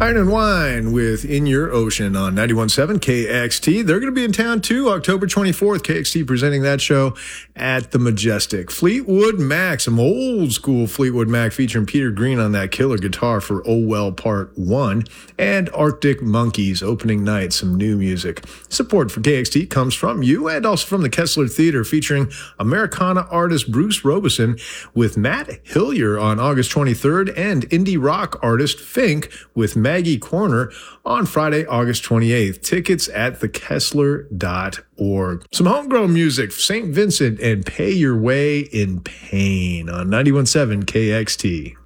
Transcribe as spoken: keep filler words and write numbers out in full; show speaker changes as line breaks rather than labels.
Iron and Wine with In Your Ocean on ninety-one point seven K X T. They're going to be in town too, October twenty-fourth. K X T presenting that show at the Majestic. Fleetwood Mac, some old school Fleetwood Mac featuring Peter Green on that killer guitar for Oh Well Part one. And Arctic Monkeys opening night, some new music. Support for K X T comes from you and also from the Kessler Theater featuring Americana artist Bruce Robeson with Matt Hillier on August twenty-third and indie rock artist Fink with Maggie Corner on Friday, August twenty-eighth. Tickets at the kessler dot org. Some homegrown music, Saint Vincent and Pay Your Way in Pain on ninety-one point seven K X T.